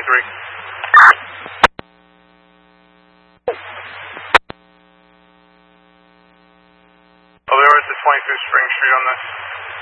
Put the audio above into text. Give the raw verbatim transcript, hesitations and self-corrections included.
twenty-three. Oh, they were at the twenty-fifth Spring Street on this.